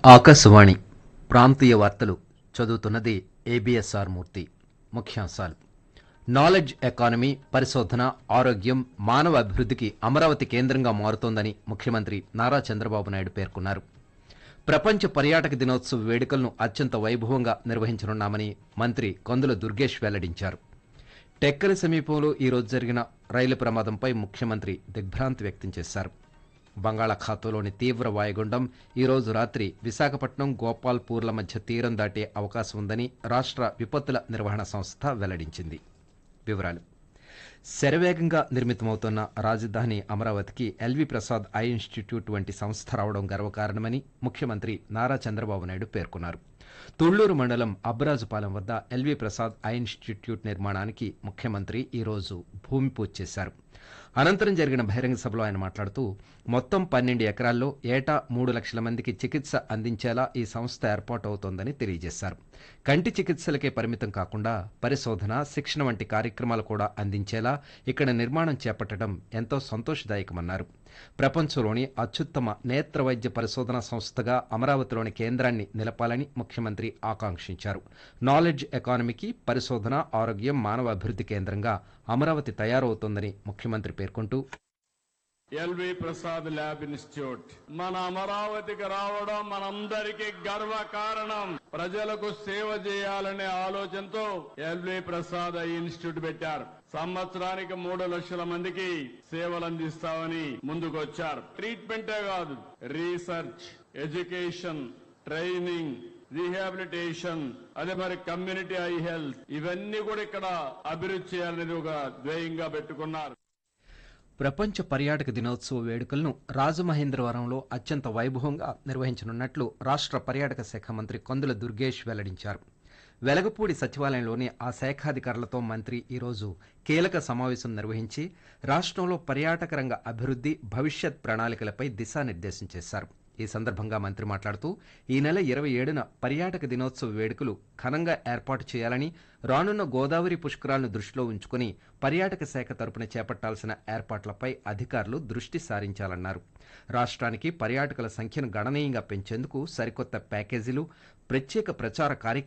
ఆకాశవాణి ప్రాంతీయ వార్తలు చదువుతున్నది ఏబిఎస్ఆర్ మూర్తి. ముఖ్యాంశాలు: నాలెడ్జ్ ఎకానమీ, పరిశోధన, ఆరోగ్యం, మానవ అభివృద్ధికి అమరావతి కేంద్రంగా మారుతోందని ముఖ్యమంత్రి నారా చంద్రబాబు నాయుడు పేర్కొన్నారు. ప్రపంచ పర్యాటక దినోత్సవ వేడుకలను అత్యంత వైభవంగా నిర్వహించనున్నామని మంత్రి కందుల దుర్గేష్ వెల్లడించారు. టెక్కలి సమీపంలో ఈరోజు జరిగిన రైలు ప్రమాదంపై ముఖ్యమంత్రి దిగ్భ్రాంతి వ్యక్తం చేశారు. బంగాళాఖాతంలోని తీవ్ర వాయుగుండం ఈరోజు రాత్రి విశాఖపట్నం, గోపాల్పూర్ల మధ్య తీరం దాటే అవకాశం ఉందని రాష్ట్ర విపత్తుల నిర్వహణ సంస్థ వెల్లడించింది. వివరాలు: శరవేగంగా నిర్మితమవుతున్న రాజధాని అమరావతికి ఎల్వి ప్రసాద్ ఐ ఇన్స్టిట్యూట్ వంటి సంస్థ రావడం గర్వకారణమని ముఖ్యమంత్రి నారా చంద్రబాబు నాయుడు పేర్కొన్నారు. తుళ్లూరు మండలం అబ్బరాజుపాలెం వద్ద ఎల్వి ప్రసాద్ ఐ ఇన్స్టిట్యూట్ నిర్మాణానికి ముఖ్యమంత్రి ఈరోజు భూమి పూజ చేశారు. అనంతరం జరిగిన బహిరంగ సభలో ఆయన మాట్లాడుతూ, మొత్తం 12 ఎకరాల్లో ఏటా 3 లక్షల మందికి చికిత్స అందించేలా ఈ సంస్థ ఏర్పాటవుతోందని తెలియజేశారు. కంటి చికిత్సలకే పరిమితం కాకుండా పరిశోధన, శిక్షణ వంటి కార్యక్రమాలు కూడా అందించేలా ఇక్కడ నిర్మాణం చేపట్టడం ఎంతో సంతోషదాయకమన్నారు. ప్రపంచంలోని అత్యుత్తమ నేత్ర వైద్య పరిశోధనా సంస్థగా అమరావతిలోని కేంద్రాన్ని నిలపాలని ముఖ్యమంత్రి ఆకాంక్షించారు. నాలెడ్జ్ ఎకానమీకి, పరిశోధన, ఆరోగ్యం, మానవ అభివృద్ధి కేంద్రంగా అమరావతి తయారవుతోందని ముఖ్యమంత్రి పేర్కొంటూ, ఎల్వి ప్రసాద్ ల్యాబ్ ఇన్స్టిట్యూట్ మన అమరావతికి రావడం మనందరికీ గర్వ కారణం. ప్రజలకు సేవ చేయాలనే ఆలోచనతో ఎల్వి ప్రసాద్ ఐ ఇన్స్టిట్యూట్ పెట్టారు. సంవత్సరానికి 3 లక్షల మందికి సేవలు అందిస్తామని ముందుకొచ్చారు. ట్రీట్మెంటే కాదు, రీసెర్చ్, ఎడ్యుకేషన్, ట్రైనింగ్, రీహాబిలిటేషన్, అదే మరి కమ్యూనిటీ ఐ హెల్త్, ఇవన్నీ కూడా ఇక్కడ అభివృద్ధి చేయాలనేది ఒక ధ్యేయంగా పెట్టుకున్నారు. ప్రపంచ పర్యాటక దినోత్సవ వేడుకలను రాజమహేంద్రవరంలో అత్యంత వైభవంగా నిర్వహించనున్నట్లు రాష్ట్ర పర్యాటక శాఖ మంత్రి కందుల దుర్గేష్ వెల్లడించారు. వెలగపూడి సచివాలయంలోని ఆ శాఖాధికారులతో మంత్రి ఈరోజు కీలక సమావేశం నిర్వహించి రాష్ట్రంలో పర్యాటక రంగ అభివృద్ధి, భవిష్యత్ ప్రణాళికలపై దిశానిర్దేశం చేశారు. ఈ సందర్భంగా మంత్రి మాట్లాడుతూ, ఈ నెల 27న పర్యాటక దినోత్సవ వేడుకలు ఘనంగా ఏర్పాటు చేయాలని, రానున్న గోదావరి పుష్కరాలను దృష్టిలో ఉంచుకుని పర్యాటక శాఖ తరపున చేపట్టాల్సిన ఏర్పాట్లపై అధికారులు దృష్టి సారించాలన్నారు. రాష్ట్రానికి పర్యాటకుల సంఖ్యను గణనీయంగా పెంచేందుకు సరికొత్త ప్యాకేజీలు, ప్రత్యేక ప్రచార కార్యక్రమాలు